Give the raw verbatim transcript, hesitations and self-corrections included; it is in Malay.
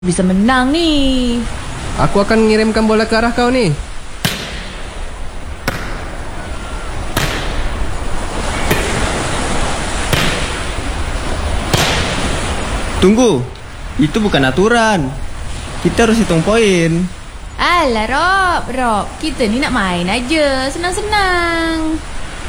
Bisa menang nih. Aku akan mengirimkan bola ke arah kau nih. Tunggu, itu bukan aturan. Kita harus hitung poin. Alah Rob, Rob, kita ni nak main aja, senang-senang.